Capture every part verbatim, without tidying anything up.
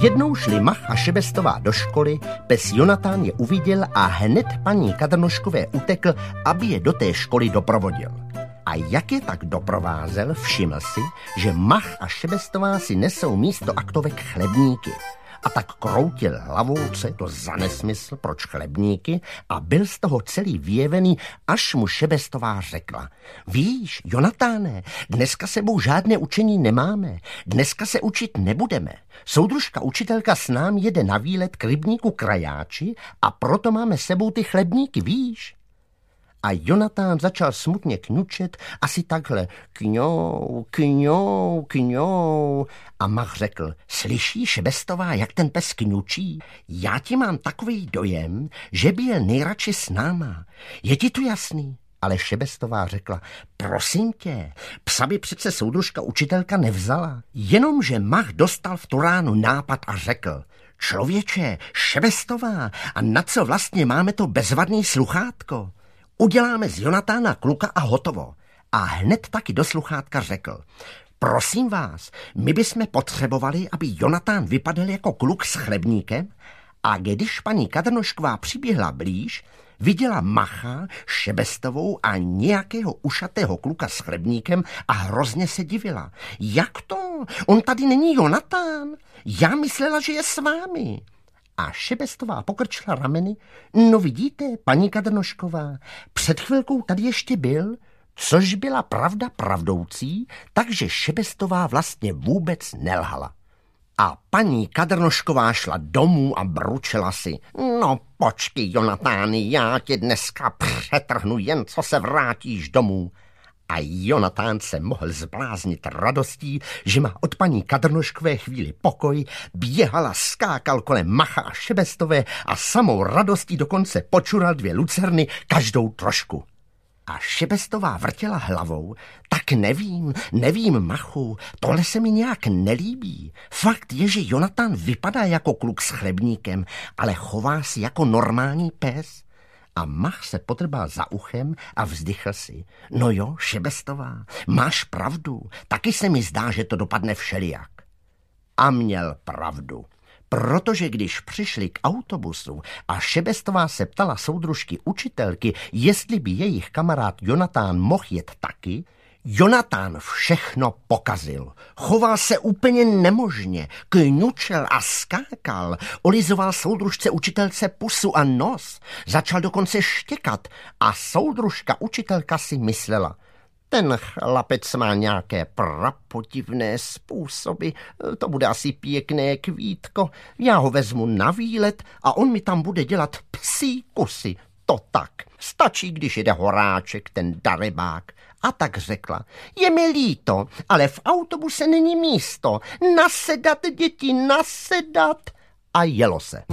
Jednou šli Mach a Šebestová do školy, pes Jonatán je uviděl a hned paní Kadrnoškové utekl, aby je do té školy doprovodil. A jak je tak doprovázel, všiml si, že Mach a Šebestová si nesou místo aktovek chlebníky. A tak kroutil hlavou, co je to za nesmysl, proč chlebníky, a byl z toho celý vyjevený, až mu Šebestová řekla: víš, Jonatáne, dneska sebou žádné učení nemáme, dneska se učit nebudeme. Soudružka učitelka s námi jede na výlet k rybníku Krajáči a proto máme sebou ty chlebníky, víš? A Jonatán začal smutně kňučet, asi takhle: kňou, kňou, kňou. A Mach řekl: slyšíš, Šebestová, jak ten pes kňučí? Já ti mám takový dojem, že by jel nejradši s náma. Je ti to jasný? Ale Šebestová řekla: prosím tě, psa by přece soudružka učitelka nevzala. Jenomže Mach dostal v tu ránu nápad a řekl: člověče, Šebestová, a na co vlastně máme to bezvadný sluchátko? Uděláme z Jonatána kluka a hotovo. A hned taky do sluchátka řekl: prosím vás, my bychom potřebovali, aby Jonatán vypadal jako kluk s chlebníkem, a když paní Kadrnošková přiběhla blíž, viděla Macha, Šebestovou a nějakého ušatého kluka s chlebníkem a hrozně se divila. Jak to? On tady není Jonatán? Já myslela, že je s vámi. A Šebestová pokrčila rameny: no vidíte, paní Kadrnošková, před chvilkou tady ještě byl, což byla pravda pravdoucí, takže Šebestová vlastně vůbec nelhala. A paní Kadrnošková šla domů a bručela si: no počkej, Jonatány, já tě dneska přetrhnu, jen co se vrátíš domů. A Jonatán se mohl zbláznit radostí, že má od paní Kadrnoškové chvíli pokoj, běhal a skákal kolem Macha a Šebestové a samou radostí dokonce počural dvě lucerny, každou trošku. A Šebestová vrtěla hlavou: tak nevím, nevím, Machu, tohle se mi nějak nelíbí. Fakt je, že Jonatán vypadá jako kluk s chlebníkem, ale chová si jako normální pes. A Mach se potrbal za uchem a vzdychl si: no jo, Šebestová, máš pravdu, taky se mi zdá, že to dopadne všelijak. A měl pravdu, protože když přišli k autobusu a Šebestová se ptala soudružky učitelky, jestli by jejich kamarád Jonatán mohl jet taky, Jonatán všechno pokazil. Choval se úplně nemožně, kňučel a skákal, olizoval soudružce učitelce pusu a nos, začal dokonce štěkat a soudružka učitelka si myslela: ten chlapec má nějaké prapodivné způsoby, to bude asi pěkné kvítko, já ho vezmu na výlet a on mi tam bude dělat psí kusy. To tak, stačí, když jede Horáček, ten darebák. A tak řekla: je mi líto, ale v autobuse není místo. Nasedat, děti, nasedat. A jelo se.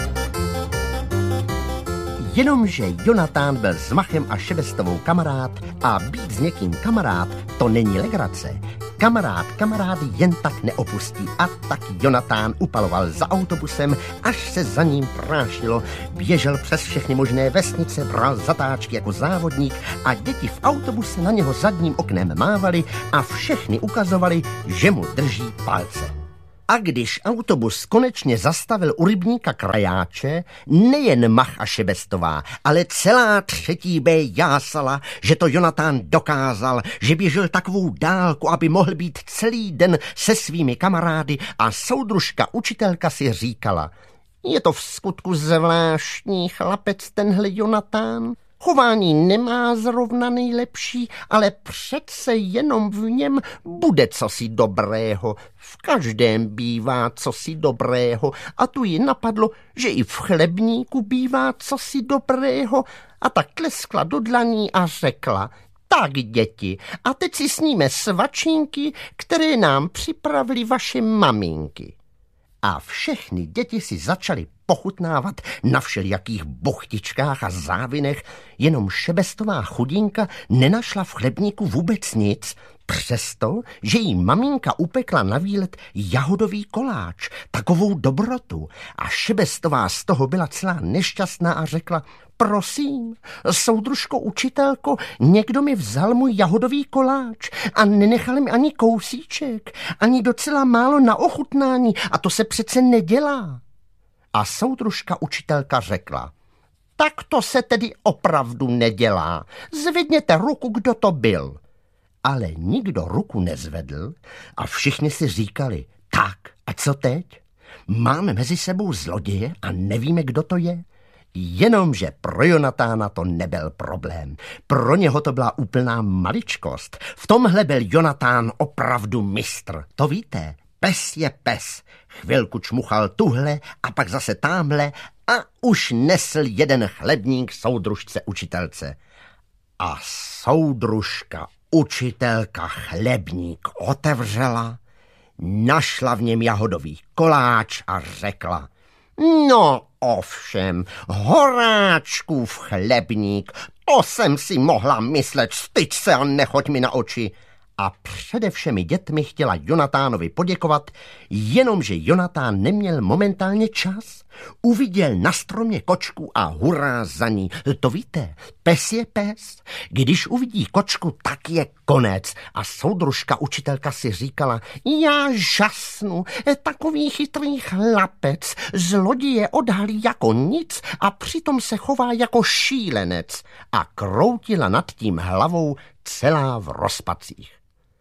Jenomže Jonatán byl s Machem a Šebestovou kamarád a být s někým kamarád, to není legrace. Kamarád kamarády jen tak neopustí a tak Jonatán upaloval za autobusem, až se za ním prášilo, běžel přes všechny možné vesnice, bral zatáčky jako závodník a děti v autobuse na něho zadním oknem mávali a všechny ukazovali, že mu drží palce. A když autobus konečně zastavil u rybníka Krajáče, nejen Mach a Šebestová, ale celá třetí B jásala, že to Jonatán dokázal, že běžel takovou dálku, aby mohl být celý den se svými kamarády, a soudružka učitelka si říkala: je to v skutku zvláštní chlapec tenhle Jonatán. Chování nemá zrovna nejlepší, ale přece jenom v něm bude cosi dobrého. V každém bývá cosi dobrého a tu ji napadlo, že i v chlebníku bývá cosi dobrého, a tak tleskla do dlaní a řekla: tak, děti, a teď si sníme svačinky, které nám připravili vaše maminky. A všechny děti si začaly pochutnávat na všelijakých buchtičkách a závinech, jenom Šebestová chudinka nenašla v chlebníku vůbec nic, Přesto, že jí maminka upekla na výlet jahodový koláč, takovou dobrotu, a Šebestová z toho byla celá nešťastná a řekla: prosím, soudružko učitelko, někdo mi vzal můj jahodový koláč a nenechal mi ani kousíček, ani docela málo na ochutnání, a to se přece nedělá. A soudružka učitelka řekla: tak to se tedy opravdu nedělá. Zvedněte ruku, kdo to byl. Ale nikdo ruku nezvedl a všichni si říkali: tak, a co teď? Máme mezi sebou zloděje a nevíme, kdo to je? Jenomže pro Jonatána to nebyl problém. Pro něho to byla úplná maličkost. V tomhle byl Jonatán opravdu mistr. To víte, pes je pes. Chvilku čmuchal tuhle a pak zase támhle a už nesl jeden chlebník soudružce učitelce. A soudružka učitelka chlebník otevřela, našla v něm jahodový koláč a řekla: no ovšem, Horáčkův chlebník, to jsem si mohla myslet, styď se a nechoď mi na oči. A přede všemi dětmi chtěla Jonatánovi poděkovat, jenomže Jonatán neměl momentálně čas. Uviděl na stromě kočku a hurá za ní. To víte, pes je pes. Když uvidí kočku, tak je konec. A soudružka učitelka si říkala: já žasnu, takový chytrý chlapec, zloděje odhalí jako nic a přitom se chová jako šílenec. A kroutila nad tím hlavou celá v rozpacích.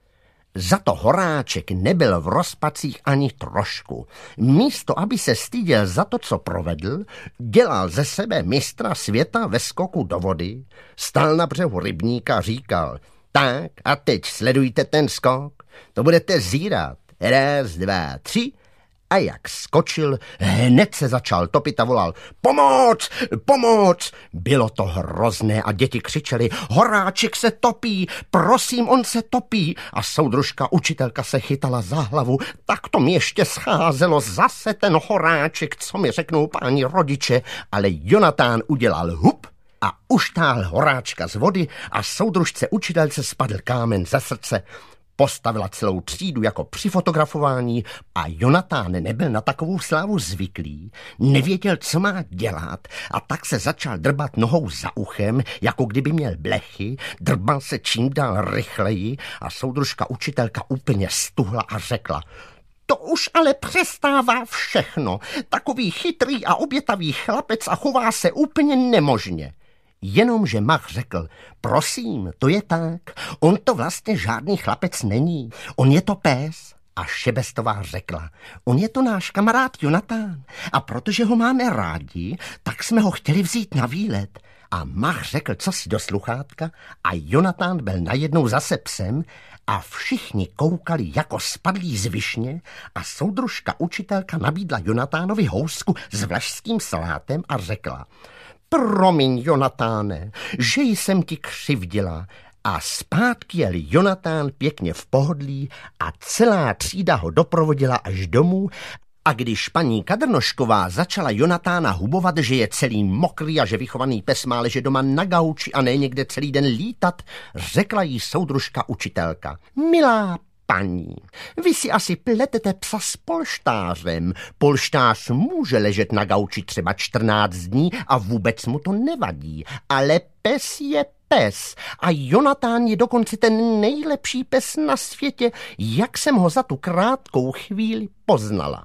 Za to Horáček nebyl v rozpacích ani trošku. Místo, aby se styděl za to, co provedl, dělal ze sebe mistra světa ve skoku do vody, stál na břehu rybníka a říkal: tak a teď sledujte ten skok, to budete zírat. Raz, dva, tři. A jak skočil, hned se začal topit a volal: pomoc, pomoc! Bylo to hrozné a děti křičeli: Horáček se topí, prosím, on se topí. A soudružka učitelka se chytala za hlavu: tak to mi ještě scházelo, zase ten Horáček, co mi řeknou páni rodiče. Ale Jonatán udělal hup a uštáhl Horáčka z vody a soudružce učitelce spadl kámen ze srdce. Postavila celou třídu jako při fotografování a Jonatán nebyl na takovou slávu zvyklý, nevěděl, co má dělat, a tak se začal drbat nohou za uchem, jako kdyby měl blechy, drbal se čím dál rychleji a soudružka učitelka úplně stuhla a řekla: to už ale přestává všechno, takový chytrý a obětavý chlapec a chová se úplně nemožně. Jenomže Mach řekl: prosím, to je tak, on to vlastně žádný chlapec není, on je to pes. A Šebestová řekla: on je to náš kamarád Jonatán a protože ho máme rádi, tak jsme ho chtěli vzít na výlet. A Mach řekl cosi do sluchátka a Jonatán byl najednou zase psem a všichni koukali jako spadlí z višně a soudružka učitelka nabídla Jonatánovi housku s vlašským salátem a řekla: promiň, Jonatáne, že jsem ti křivdila. A zpátky jel Jonatán pěkně v pohodlí a celá třída ho doprovodila až domů. A když paní Kadrnošková začala Jonatána hubovat, že je celý mokrý a že vychovaný pes má ležet doma na gauči a ne někde celý den lítat, řekla jí soudružka učitelka: milá paní, vy si asi pletete psa s polštářem. Polštář může ležet na gauči třeba čtrnáct dní a vůbec mu to nevadí, ale pes je pes a Jonatán je dokonce ten nejlepší pes na světě, jak jsem ho za tu krátkou chvíli poznala.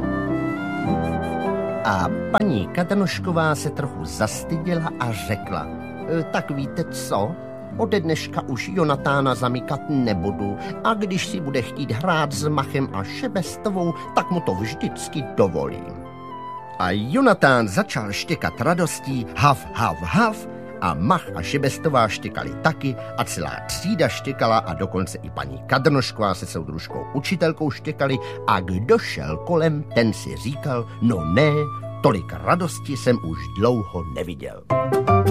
A paní Kadrnošková se trochu zastyděla a řekla: tak víte co? Ode dneška už Jonatána zamykat nebudu a když si bude chtít hrát s Machem a Šebestovou, tak mu to vždycky dovolím. A Jonatán začal štěkat radostí hav, hav, hav a Mach a Šebestová štěkali taky a celá třída štěkala a dokonce i paní Kadrnošková se soudružkou učitelkou štěkali a kdo šel kolem, ten si říkal: no ne, tolik radosti jsem už dlouho neviděl.